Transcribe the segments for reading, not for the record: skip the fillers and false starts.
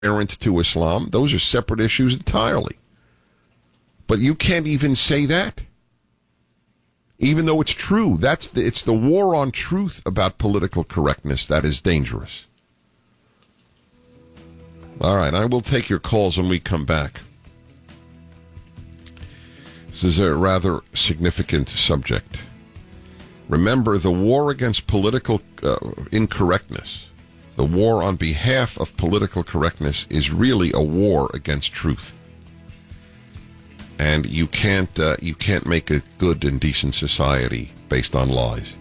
inherent to Islam. Those are separate issues entirely. But you can't even say that. Even though it's true, it's the war on truth about political correctness that is dangerous. All right, I will take your calls when we come back. This is a rather significant subject. Remember, the war against political incorrectness, the war on behalf of political correctness, is really a war against truth. And you can't make a good and decent society based on lies.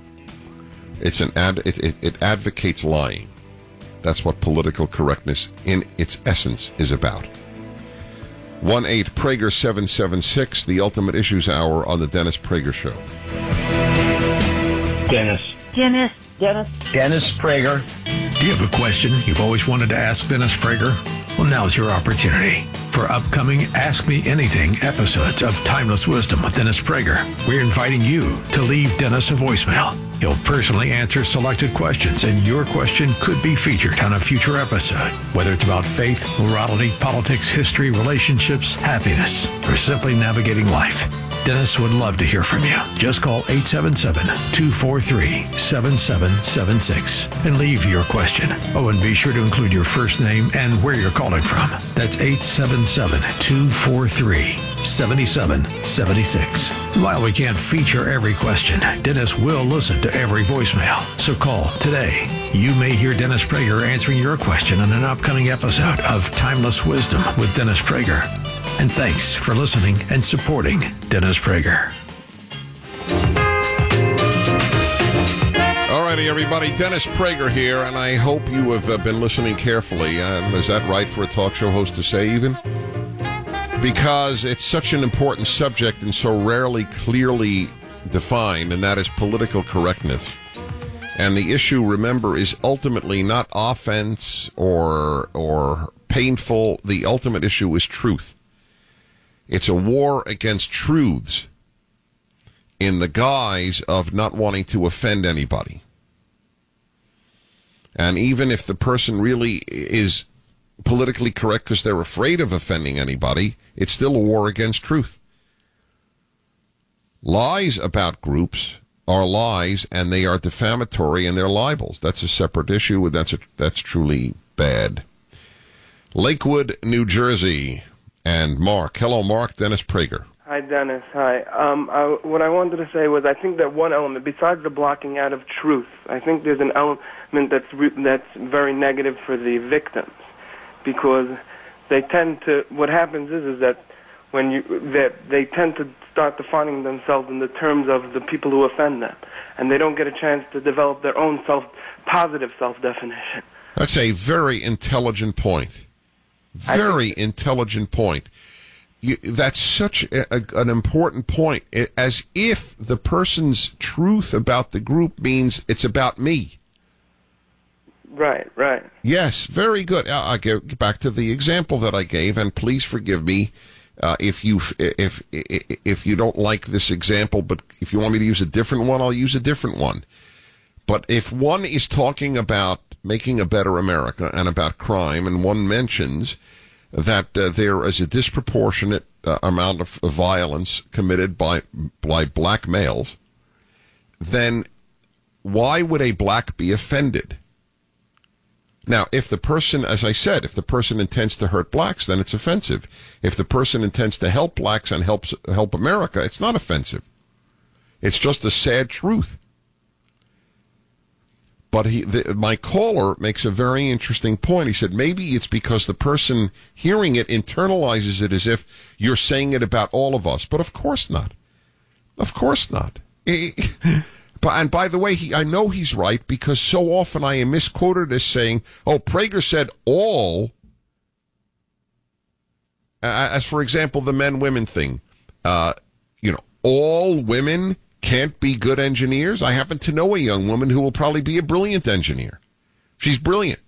It advocates lying. That's what political correctness in its essence is about. 1-8-PRAGER-776, the Ultimate Issues Hour on the Dennis Prager Show. Dennis Prager. Do you have a question you've always wanted to ask Dennis Prager? Well, now's your opportunity. For upcoming Ask Me Anything episodes of Timeless Wisdom with Dennis Prager, we're inviting you to leave Dennis a voicemail. He'll personally answer selected questions, and your question could be featured on a future episode. Whether it's about faith, morality, politics, history, relationships, happiness, or simply navigating life, Dennis would love to hear from you. Just call 877-243-7776 and leave your question. Oh, and be sure to include your first name and where you're calling from. That's 877-243-7776. While we can't feature every question, Dennis will listen to every voicemail. So call today. You may hear Dennis Prager answering your question on an upcoming episode of Timeless Wisdom with Dennis Prager. And thanks for listening and supporting Dennis Prager. All righty, everybody. Dennis Prager here, and I hope you have been listening carefully. Is that right for a talk show host to say, even? Because it's such an important subject and so rarely clearly defined, and that is political correctness. And the issue, remember, is ultimately not offense or painful. The ultimate issue is truth. It's a war against truths in the guise of not wanting to offend anybody. And even if the person really is politically correct because they're afraid of offending anybody, it's still a war against truth. Lies about groups are lies, and they are defamatory, and they're libels. That's a separate issue, and that's truly bad. Lakewood, New Jersey, and Mark. Hello, Mark. Dennis Prager. Hi, Dennis. Hi. What I wanted to say was I think that one element, besides the blocking out of truth, I think there's an element that's very negative for the victims, because they tend to, what happens is that they tend to start defining themselves in the terms of the people who offend them, and they don't get a chance to develop their own positive self-definition. That's a very intelligent point. Very intelligent point. That's such an important point, as if the person's truth about the group means it's about me. Right. Yes, very good. I'll get back to the example that I gave, and please forgive me if you don't like this example, but if you want me to use a different one, I'll use a different one. But if one is talking about making a better America and about crime, and one mentions that there is a disproportionate amount of violence committed by black males, then why would a black be offended? Now, if the person, as I said, if the person intends to hurt blacks, then it's offensive. If the person intends to help blacks and help America, it's not offensive. It's just a sad truth. But my caller makes a very interesting point. He said maybe it's because the person hearing it internalizes it as if you're saying it about all of us. But of course not. Of course not. And by the way, I know he's right, because so often I am misquoted as saying, oh, Prager said all. As, for example, the men-women thing. All women can't be good engineers. I happen to know a young woman who will probably be a brilliant engineer. She's brilliant.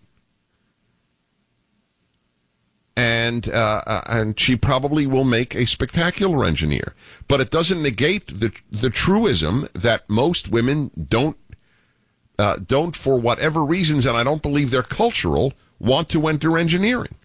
And she probably will make a spectacular engineer. But it doesn't negate the truism that most women don't, for whatever reasons, and I don't believe they're cultural, want to enter engineering.